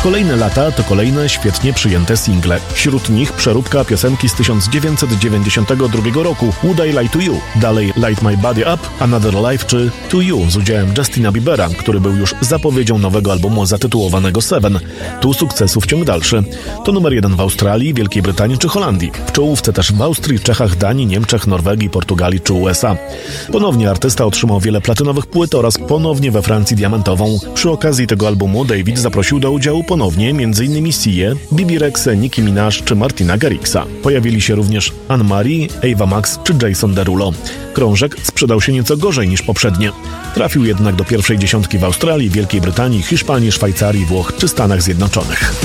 Kolejne lata to kolejne świetnie przyjęte single. Wśród nich przeróbka piosenki z 1992 roku Would I Lie to You, dalej Light My Body Up, Another Life czy To You z udziałem Justina Biebera, który był już zapowiedzią nowego albumu zatytułowanego Seven. Tu sukcesów ciąg dalszy. To numer 1 w Australii, Wielkiej Brytanii czy Holandii. W czołówce też w Austrii, Czechach, Danii, Niemczech, Norwegii, Portugalii czy USA. Ponownie artysta otrzymał wiele platynowych płyt oraz ponownie we Francji diamentową. Przy okazji tego albumu David zaprosił do udziału ponownie m.in. Się, Bibi Rexę, Nicki Minaj czy Martina Garrixa. Pojawili się również Anne-Marie, Ava Max czy Jason Derulo. Krążek sprzedał się nieco gorzej niż poprzednie. Trafił jednak do pierwszej dziesiątki w Australii, Wielkiej Brytanii, Hiszpanii, Szwajcarii, Włoch czy Stanach Zjednoczonych.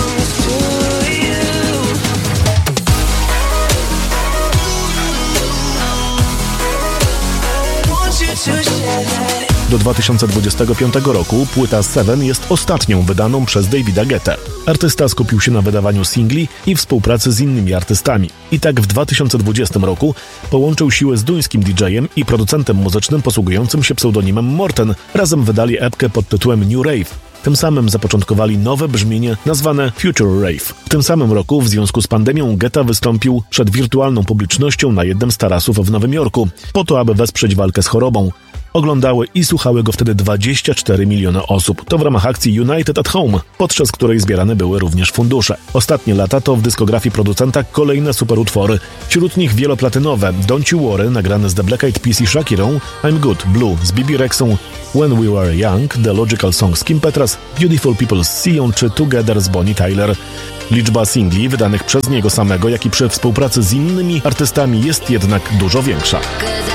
Do 2025 roku płyta Seven jest ostatnią wydaną przez Davida Guettę. Artysta skupił się na wydawaniu singli i współpracy z innymi artystami. I tak w 2020 roku połączył siły z duńskim DJ-em i producentem muzycznym posługującym się pseudonimem Morten. Razem wydali epkę pod tytułem New Rave. Tym samym zapoczątkowali nowe brzmienie nazwane Future Rave. W tym samym roku w związku z pandemią Guetta wystąpił przed wirtualną publicznością na jednym z tarasów w Nowym Jorku, po to aby wesprzeć walkę z chorobą. Oglądały i słuchały go wtedy 24 miliony osób. To w ramach akcji United at Home, podczas której zbierane były również fundusze. Ostatnie lata to w dyskografii producenta kolejne superutwory. Wśród nich wieloplatynowe Don't You Worry, nagrane z The Black Eyed Peas i Shakirą, I'm Good, Blue z Bibi Rexą, When We Were Young, The Logical Song z Kim Petras, Beautiful People z Sią czy Together z Bonnie Tyler. Liczba singli wydanych przez niego samego, jak i przy współpracy z innymi artystami jest jednak dużo większa.